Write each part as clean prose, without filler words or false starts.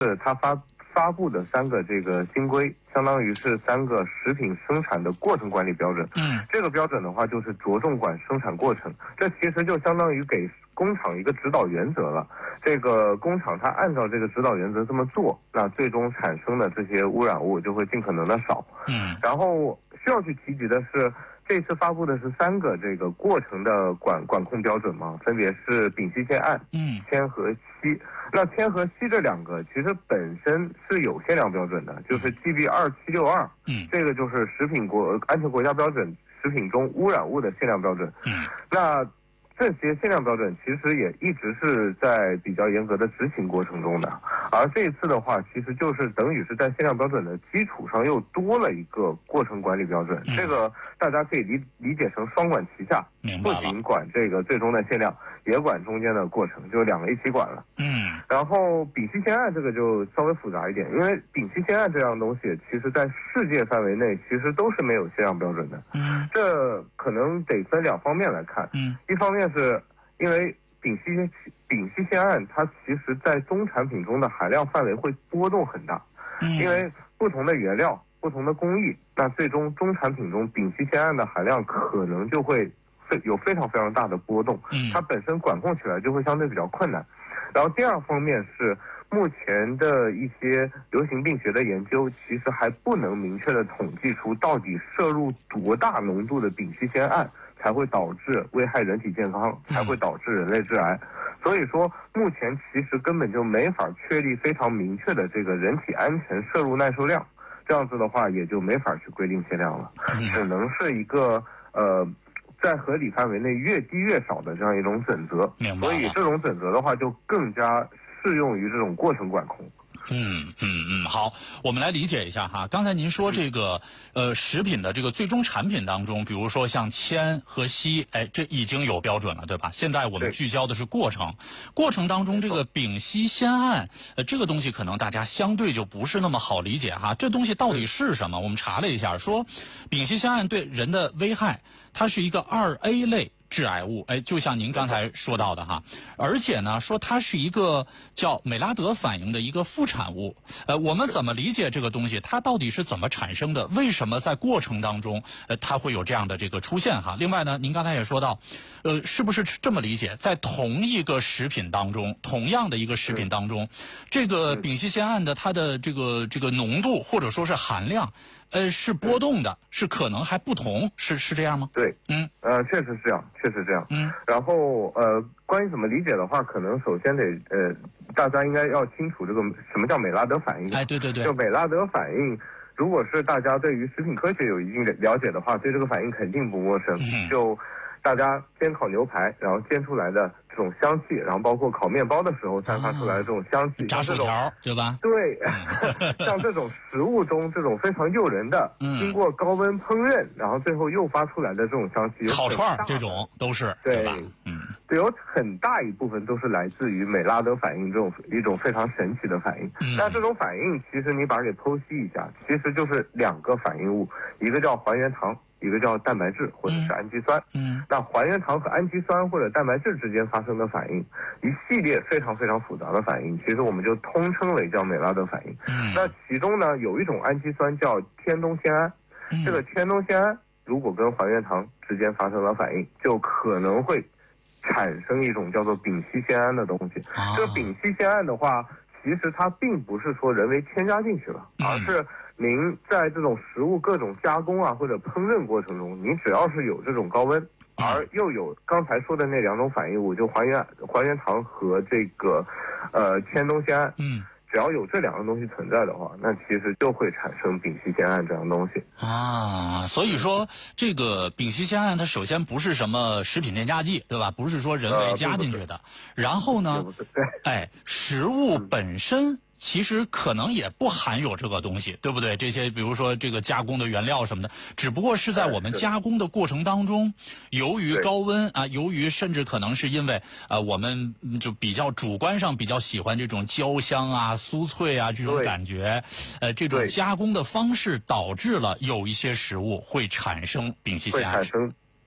是它发布的3个这个新规，相当于是3个食品生产的过程管理标准。这个标准的话就是着重管生产过程，这其实就相当于给工厂一个指导原则了。这个工厂它按照这个指导原则这么做，那最终产生的这些污染物就会尽可能的少。然后需要去提及的是，这次发布的是3个这个过程的管控标准嘛，分别是丙烯酰胺、铅和硒。那铅和硒这2个其实本身是有限量标准的，就是 GB2762，这个就是食品安全国家标准食品中污染物的限量标准。那这些限量标准其实也一直是在比较严格的执行过程中的，而这一次的话，其实就是等于是在限量标准的基础上又多了一个过程管理标准。这个大家可以理解成双管齐下，不仅管这个最终的限量，也管中间的过程，就2个一起管了。然后丙烯酰胺这个就稍微复杂一点，因为丙烯酰胺这样东西，其实在世界范围内其实都是没有限量标准的。这可能得分2方面来看。一方面是因为丙烯酰胺它其实在中产品中的含量范围会波动很大，因为不同的原料、不同的工艺，那最终中产品中丙烯酰胺的含量可能就会有非常非常大的波动，它本身管控起来就会相对比较困难。然后第2方面是目前的一些流行病学的研究，其实还不能明确的统计出到底摄入多大浓度的丙烯酰胺才会导致危害人体健康，才会导致人类致癌。所以说目前其实根本就没法确立非常明确的这个人体安全摄入耐受量，这样子的话也就没法去规定限量了，只能是一个在合理范围内越低越少的这样一种准则。所以这种准则的话就更加适用于这种过程管控。 好，我们来理解一下哈。刚才您说这个食品的这个最终产品当中，比如说像铅和硒，这已经有标准了，对吧？现在我们聚焦的是过程当中这个丙烯酰胺，这个东西可能大家相对就不是那么好理解哈。这东西到底是什么？我们查了一下，说丙烯酰胺对人的危害，它是一个2A 类致癌物，就像您刚才说到的哈，而且呢，说它是一个叫美拉德反应的一个副产物。我们怎么理解这个东西？它到底是怎么产生的？为什么在过程当中，它会有这样的这个出现哈？另外呢，您刚才也说到，是不是这么理解？在同一个食品当中，同样的一个食品当中，这个丙烯酰胺的它的这个浓度或者说是含量，是波动的，是可能还不同，是这样吗？ 对，确实是这样，确实这样。然后关于怎么理解的话，可能首先得大家应该要清楚这个什么叫美拉德反应。 对， 就美拉德反应，如果是大家对于食品科学有一定的了解的话，对这个反应肯定不陌生。就大家煎烤牛排，然后煎出来的这种香气，然后包括烤面包的时候散发出来的这种香气， 炸薯条对吧？ 对，像这种食物中这种非常诱人的，经过高温烹饪，然后最后诱发出来的这种香气， 烤串这种都是对吧？ 对，有很大一部分都是来自于美拉德反应这种一种非常神奇的反应。但这种反应其实你把它给剖析一下，其实就是2个反应物，一个叫还原糖，一个叫蛋白质或者是氨基酸。那还原糖和氨基酸或者蛋白质之间发生的反应，一系列非常非常复杂的反应，其实我们就通称为叫美拉德反应。那其中呢，有一种氨基酸叫天冬酰胺，这个天冬酰胺如果跟还原糖之间发生了反应，就可能会产生一种叫做丙烯酰胺的东西。这个丙烯酰胺的话，其实它并不是说人为添加进去了，而是您在这种食物各种加工啊或者烹饪过程中，您只要是有这种高温，而又有刚才说的那2种反应物，就还原糖和这个天冬酰胺，只要有这2个东西存在的话，那其实就会产生丙烯酰胺这样的东西啊。所以说这个丙烯酰胺它首先不是什么食品添加剂，对吧？不是说人为加进去的。然后呢，食物本身其实可能也不含有这个东西，对不对？这些比如说这个加工的原料什么的，只不过是在我们加工的过程当中，由于高温啊，由于甚至可能是因为我们就比较主观上比较喜欢这种焦香啊、酥脆啊这种感觉，这种加工的方式导致了有一些食物会产生丙烯酰胺。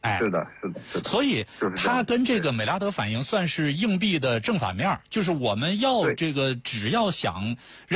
哎， 是的，是的，是的。 所以它跟这个美拉德反应算是硬币的正反面，就是我们要这个只要想